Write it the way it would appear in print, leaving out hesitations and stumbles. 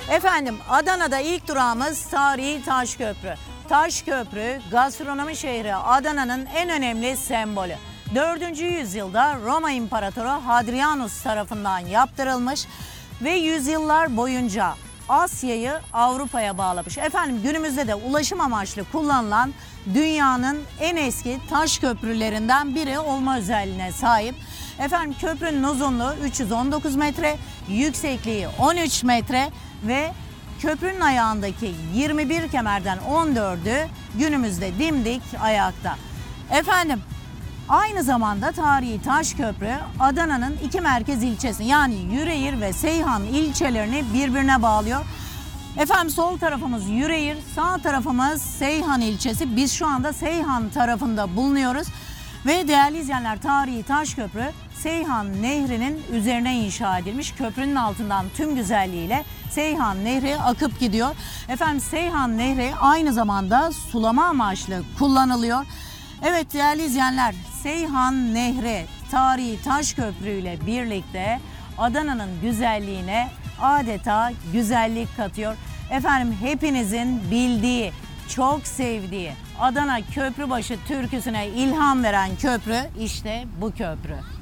Efendim, Adana'da ilk durağımız tarihi Taşköprü. Taşköprü, gastronomi şehri Adana'nın en önemli sembolü. 4. yüzyılda Roma İmparatoru Hadrianus tarafından yaptırılmış ve yüzyıllar boyunca Asya'yı Avrupa'ya bağlamış. Efendim, günümüzde de ulaşım amaçlı kullanılan dünyanın en eski taş köprülerinden biri olma özelliğine sahip. Efendim, köprünün uzunluğu 319 metre, yüksekliği 13 metre ve köprünün ayağındaki 21 kemerden 14'ü günümüzde dimdik ayakta. Efendim, aynı zamanda tarihi Taşköprü Adana'nın iki merkez ilçesi yani Yüreğir ve Seyhan ilçelerini birbirine bağlıyor. Efendim, sol tarafımız Yüreğir, sağ tarafımız Seyhan ilçesi. Biz şu anda Seyhan tarafında bulunuyoruz. Ve değerli izleyenler, tarihi Taşköprü Seyhan Nehri'nin üzerine inşa edilmiş. Köprünün altından tüm güzelliğiyle Seyhan Nehri akıp gidiyor. Efendim, Seyhan Nehri aynı zamanda sulama amaçlı kullanılıyor. Evet değerli izleyenler, Seyhan Nehri tarihi Taşköprü ile birlikte Adana'nın güzelliğine adeta güzellik katıyor. Efendim, hepinizin bildiği, çok sevdiği Adana Köprübaşı türküsüne ilham veren köprü işte bu köprü.